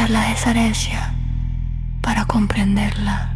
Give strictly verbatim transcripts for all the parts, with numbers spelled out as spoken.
la desherencia para comprenderla.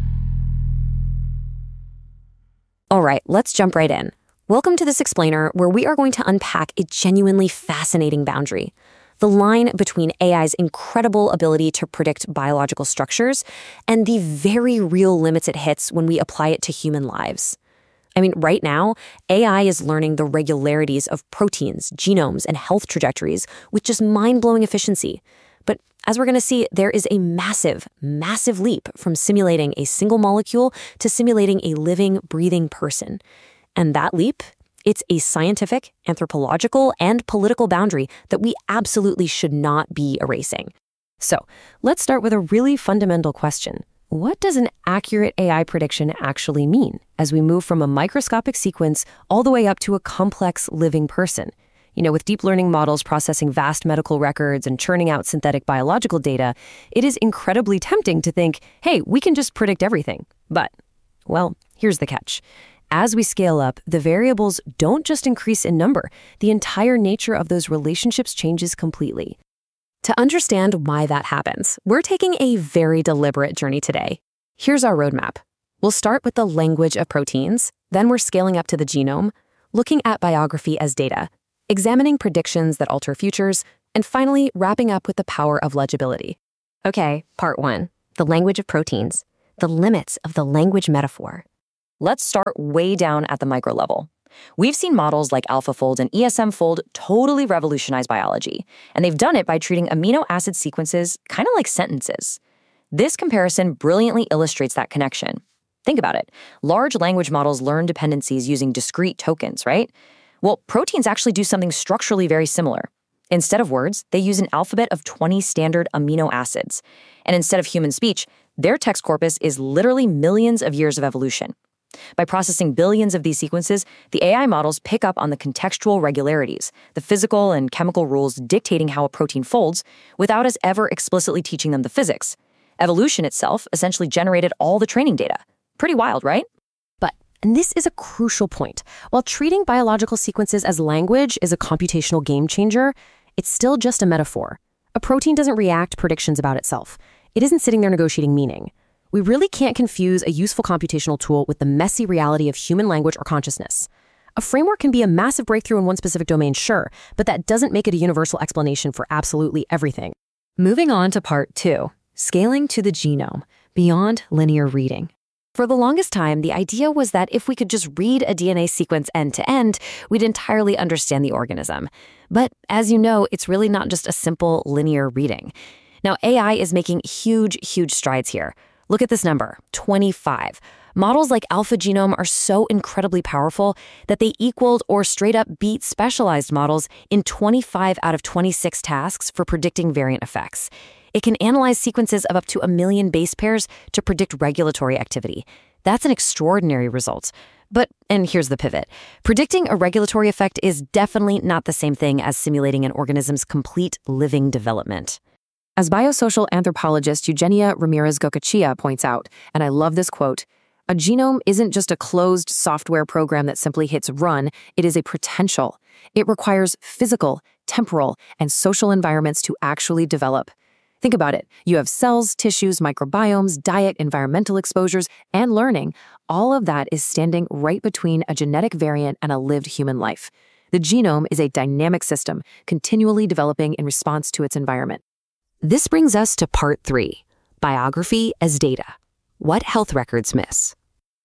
All right, let's jump right in. Welcome to This Explainer, where we are going to unpack a genuinely fascinating boundary. The line between A I's incredible ability to predict biological structures and the very real limits it hits when we apply it to human lives. I mean, right now, A I is learning the regularities of proteins, genomes, and health trajectories with just mind-blowing efficiency. But as we're going to see, there is a massive, massive leap from simulating a single molecule to simulating a living, breathing person. And that leap, it's a scientific, anthropological, and political boundary that we absolutely should not be erasing. So let's start with a really fundamental question. What does an accurate A I prediction actually mean as we move from a microscopic sequence all the way up to a complex living person? You know, with deep learning models processing vast medical records and churning out synthetic biological data, it is incredibly tempting to think, hey, we can just predict everything. But, well, here's the catch. As we scale up, the variables don't just increase in number. The entire nature of those relationships changes completely. To understand why that happens, we're taking a very deliberate journey today. Here's our roadmap. We'll start with the language of proteins, then we're scaling up to the genome, looking at biography as data, examining predictions that alter futures, and finally wrapping up with the power of legibility. Okay, part one, the language of proteins, the limits of the language metaphor. Let's start way down at the micro level. We've seen models like AlphaFold and E S M Fold totally revolutionize biology, and they've done it by treating amino acid sequences kind of like sentences. This comparison brilliantly illustrates that connection. Think about it. Large language models learn dependencies using discrete tokens, right? Well, proteins actually do something structurally very similar. Instead of words, they use an alphabet of twenty standard amino acids. And instead of human speech, their text corpus is literally millions of years of evolution. By processing billions of these sequences, the A I models pick up on the contextual regularities, the physical and chemical rules dictating how a protein folds, without us ever explicitly teaching them the physics. Evolution itself essentially generated all the training data. Pretty wild, right? But, and this is a crucial point, while treating biological sequences as language is a computational game changer, it's still just a metaphor. A protein doesn't react to predictions about itself. It isn't sitting there negotiating meaning. We really can't confuse a useful computational tool with the messy reality of human language or consciousness. A framework can be a massive breakthrough in one specific domain, sure, but that doesn't make it a universal explanation for absolutely everything. Moving on to part two, scaling to the genome, beyond linear reading. For the longest time, the idea was that if we could just read a D N A sequence end to end, we'd entirely understand the organism. But as you know, it's really not just a simple linear reading. Now, A I is making huge, huge strides here. Look at this number, twenty-five. Models like AlphaGenome are so incredibly powerful that they equaled or straight up beat specialized models in twenty-five out of twenty-six tasks for predicting variant effects. It can analyze sequences of up to a million base pairs to predict regulatory activity. That's an extraordinary result. But, and here's the pivot, predicting a regulatory effect is definitely not the same thing as simulating an organism's complete living development. As biosocial anthropologist Eugenia Ramirez-Gocochea points out, and I love this quote, a genome isn't just a closed software program that simply hits run, it is a potential. It requires physical, temporal, and social environments to actually develop. Think about it. You have cells, tissues, microbiomes, diet, environmental exposures, and learning. All of that is standing right between a genetic variant and a lived human life. The genome is a dynamic system, continually developing in response to its environment. This brings us to part three, biography as data. What health records miss?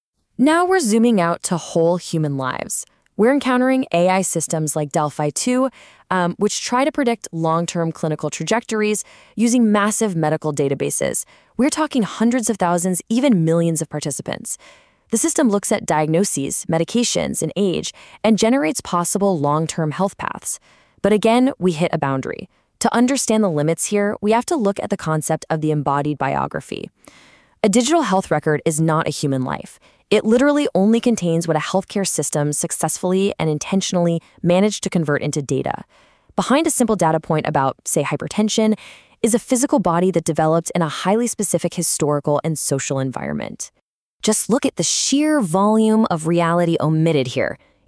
Now we're zooming out to whole human lives. We're encountering A I systems like Delphi two, um, which try to predict long-term clinical trajectories using massive medical databases. We're talking hundreds of thousands, even millions of participants. The system looks at diagnoses, medications, and age, and generates possible long-term health paths. But again, we hit a boundary. To understand the limits here, we have to look at the concept of the embodied biography. A digital health record is not a human life. It literally only contains what a healthcare system successfully and intentionally managed to convert into data. Behind a simple data point about, say, hypertension, is a physical body that developed in a highly specific historical and social environment. Just look at the sheer volume of reality omitted here.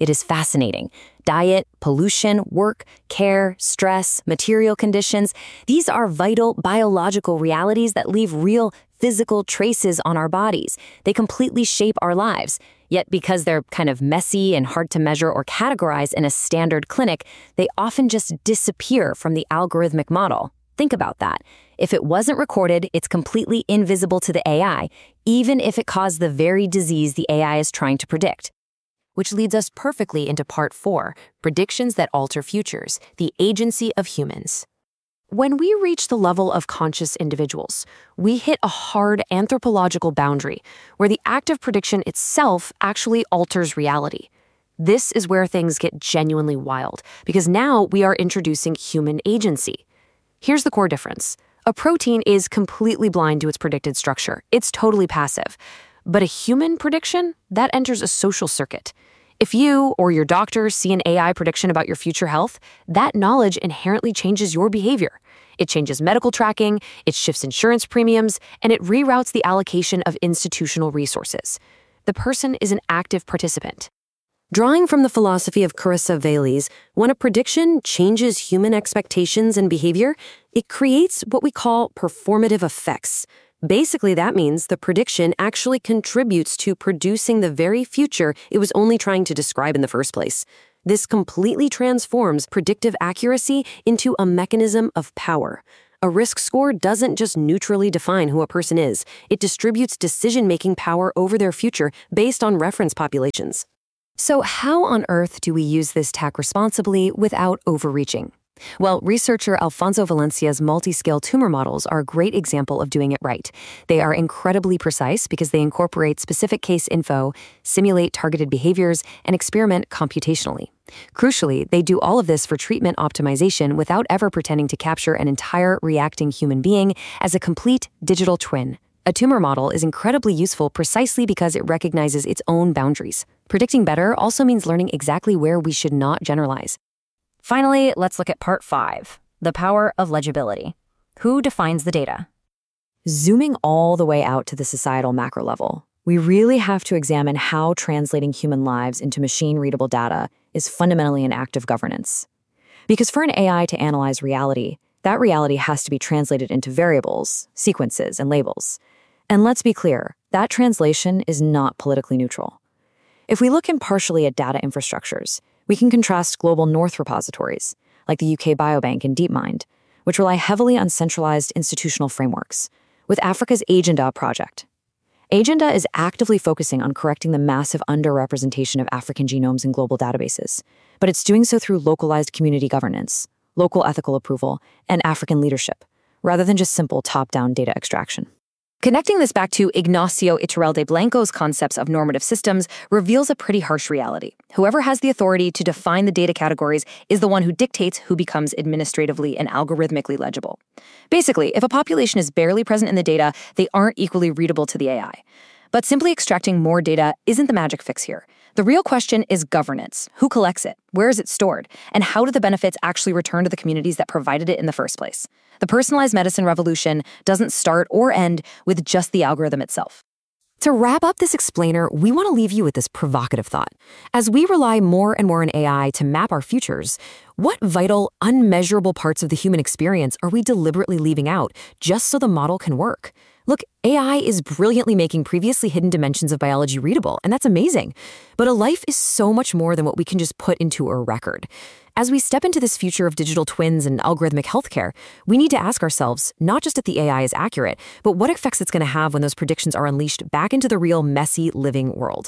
It is fascinating. Diet, pollution, work, care, stress, material conditions, these are vital biological realities that leave real physical traces on our bodies. They completely shape our lives. Yet because they're kind of messy and hard to measure or categorize in a standard clinic, they often just disappear from the algorithmic model. Think about that. If it wasn't recorded, it's completely invisible to the A I, even if it caused the very disease the A I is trying to predict. Which leads us perfectly into part four, predictions that alter futures, the agency of humans. When we reach the level of conscious individuals, we hit a hard anthropological boundary where the act of prediction itself actually alters reality. This is where things get genuinely wild, because now we are introducing human agency. Here's the core difference. A protein is completely blind to its predicted structure. It's totally passive. But a human prediction, that enters a social circuit. If you or your doctor see an A I prediction about your future health, that knowledge inherently changes your behavior. It changes medical tracking, it shifts insurance premiums, and it reroutes the allocation of institutional resources. The person is an active participant. Drawing from the philosophy of Carissa Vales, when a prediction changes human expectations and behavior, it creates what we call performative effects. Basically, that means the prediction actually contributes to producing the very future it was only trying to describe in the first place. This completely transforms predictive accuracy into a mechanism of power. A risk score doesn't just neutrally define who a person is. It distributes decision-making power over their future based on reference populations. So how on earth do we use this tech responsibly without overreaching? Well, researcher Alfonso Valencia's multi-scale tumor models are a great example of doing it right. They are incredibly precise because they incorporate specific case info, simulate targeted behaviors, and experiment computationally. Crucially, they do all of this for treatment optimization without ever pretending to capture an entire reacting human being as a complete digital twin. A tumor model is incredibly useful precisely because it recognizes its own boundaries. Predicting better also means learning exactly where we should not generalize. Finally, let's look at part five, the power of legibility. Who defines the data? Zooming all the way out to the societal macro level, we really have to examine how translating human lives into machine-readable data is fundamentally an act of governance. Because for an A I to analyze reality, that reality has to be translated into variables, sequences, and labels. And let's be clear, that translation is not politically neutral. If we look impartially at data infrastructures, we can contrast global North repositories, like the U K Biobank and DeepMind, which rely heavily on centralized institutional frameworks, with Africa's Agenda project. Agenda is actively focusing on correcting the massive underrepresentation of African genomes in global databases, but it's doing so through localized community governance, local ethical approval, and African leadership, rather than just simple top-down data extraction. Connecting this back to Ignacio Iturralde Blanco's concepts of normative systems reveals a pretty harsh reality. Whoever has the authority to define the data categories is the one who dictates who becomes administratively and algorithmically legible. Basically, if a population is barely present in the data, they aren't equally readable to the A I. But simply extracting more data isn't the magic fix here. The real question is governance. Who collects it? Where is it stored? And how do the benefits actually return to the communities that provided it in the first place? The personalized medicine revolution doesn't start or end with just the algorithm itself. To wrap up this explainer, we want to leave you with this provocative thought. As we rely more and more on A I to map our futures, what vital, unmeasurable parts of the human experience are we deliberately leaving out just so the model can work? Look, A I is brilliantly making previously hidden dimensions of biology readable, and that's amazing. But a life is so much more than what we can just put into a record. As we step into this future of digital twins and algorithmic healthcare, we need to ask ourselves not just if the A I is accurate, but what effects it's going to have when those predictions are unleashed back into the real, messy, living world.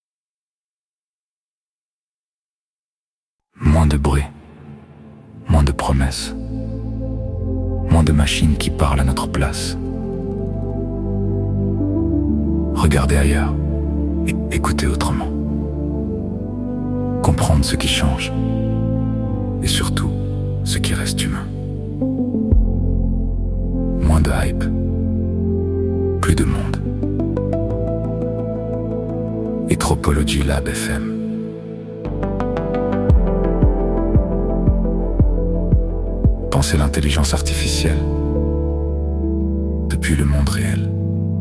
Moins de bruit, moins de promesses, moins de machines qui parlent à notre place. Regardez ailleurs et écoutez autrement. Comprendre ce qui change et surtout ce qui reste humain. Moins de hype, plus de monde. Anthropology Lab F M. Pensez l'intelligence artificielle depuis le monde réel.